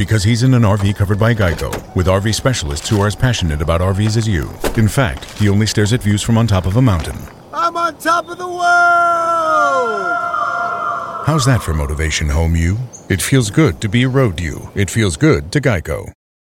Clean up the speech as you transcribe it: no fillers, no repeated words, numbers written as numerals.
Because he's in an RV covered by Geico, with RV specialists who are as passionate about RVs as you. In fact, he only stares at views from on top of a mountain. I'm on top of the world! How's that for motivation, home you? It feels good to be a road you. It feels good to Geico.